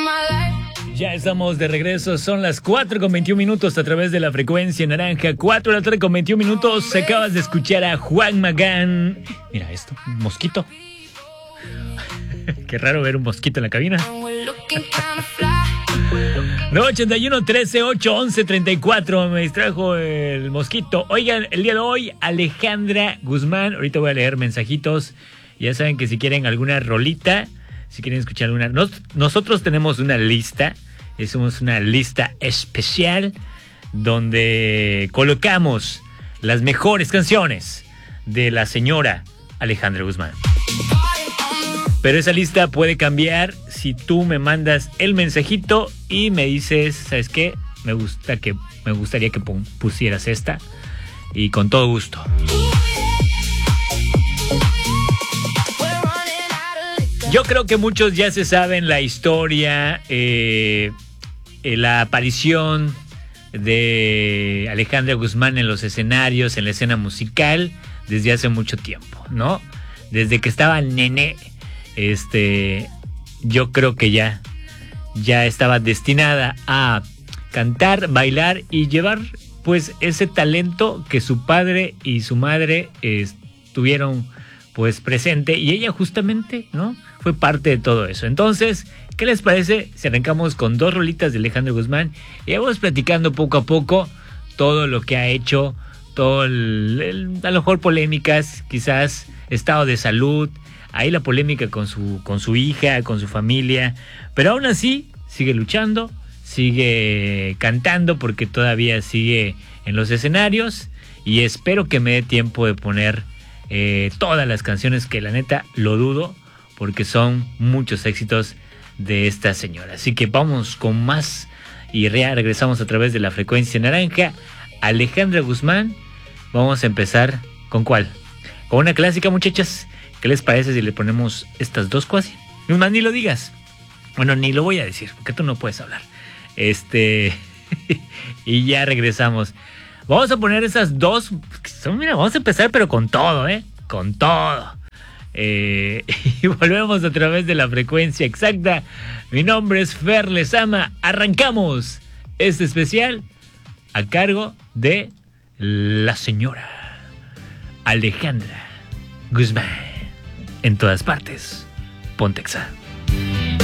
Ya estamos de regreso, son las 4:21 a través de la frecuencia naranja, 4:21. Acabas de escuchar a Juan Magán. Mira esto, un mosquito. Qué raro ver un mosquito en la cabina. 981-13-811-34. Me distrajo el mosquito. Oigan, el día de hoy, Alejandra Guzmán. Ahorita voy a leer mensajitos. Ya saben que si quieren alguna rolita, si quieren escuchar alguna... Nosotros tenemos una lista. Somos una lista especial donde colocamos las mejores canciones de la señora Alejandra Guzmán. Pero esa lista puede cambiar si tú me mandas el mensajito y me dices, ¿sabes qué? Me gustaría que pusieras esta, y con todo gusto. Yo creo que muchos ya se saben la historia, la aparición de Alejandra Guzmán en los escenarios, en la escena musical, desde hace mucho tiempo, ¿no? Desde que estaba nené. Yo creo que ya estaba destinada a cantar, bailar y llevar pues ese talento que su padre y su madre tuvieron pues presente, y ella justamente, ¿no?, fue parte de todo eso. Entonces, ¿qué les parece si arrancamos con dos rolitas de Alejandra Guzmán y vamos platicando poco a poco todo lo que ha hecho, todo a lo mejor polémicas, quizás estado de salud, ahí la polémica con su hija, con su familia, pero aún así sigue luchando, sigue cantando porque todavía sigue en los escenarios, y espero que me dé tiempo de poner todas las canciones, que la neta lo dudo porque son muchos éxitos de esta señora. Así que vamos con más y regresamos a través de la frecuencia naranja. Alejandra Guzmán, vamos a empezar ¿con cuál? Con una clásica, muchachas. ¿Qué les parece si le ponemos estas dos cosas? No más, ni lo digas. Bueno, ni lo voy a decir, porque tú no puedes hablar. Y ya regresamos. Vamos a poner esas dos. Mira, vamos a empezar, pero con todo, con todo. Y volvemos a través de la frecuencia exacta. Mi nombre es Fer Lezama. Arrancamos este especial a cargo de la señora Alejandra Guzmán. En todas partes, Pontexa.